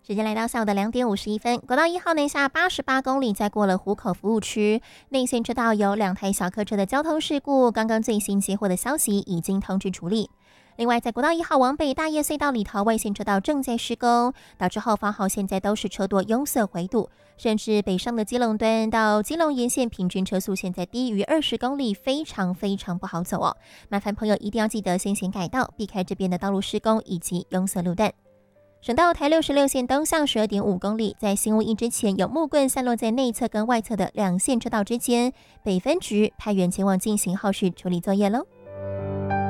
时间来到下午的2点51分，国道1号南下88公里，在过了湖口服务区内线车道有2台小客车的交通事故，刚刚最新接获的消息已经通知处理。另外，在国道1号往北大叶隧道里头，外线车道正在施工，导致后方号现在都是车多拥塞回堵，甚至北上的基隆端到基隆沿线平均车速现在低于20公里，非常不好走哦。麻烦朋友一定要记得先行改道，避开这边的道路施工以及拥塞路段。省道台66线东向12.5公里，在新屋一之前有木棍散落在内侧跟外侧的2线车道之间，北分局派员前往进行后续处理作业喽。